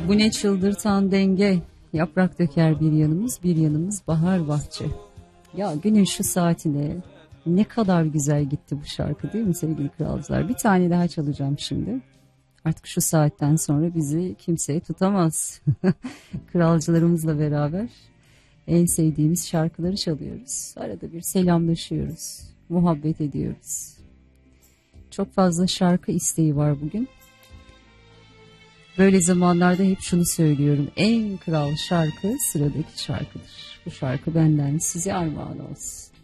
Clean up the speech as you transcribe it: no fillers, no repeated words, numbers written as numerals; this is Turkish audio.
Bu ne çıldırtan denge, yaprak döker bir yanımız bahar bahçe. Ya günün şu saatine ne kadar güzel gitti bu şarkı değil mi sevgili kralcılar? Bir tane daha çalacağım şimdi. Artık şu saatten sonra bizi kimseye tutamaz. Kralcılarımızla beraber en sevdiğimiz şarkıları çalıyoruz. Arada bir selamlaşıyoruz, muhabbet ediyoruz. Çok fazla şarkı isteği var bugün. Böyle zamanlarda hep şunu söylüyorum. En kral şarkı sıradaki şarkıdır. Bu şarkı benden size armağan olsun.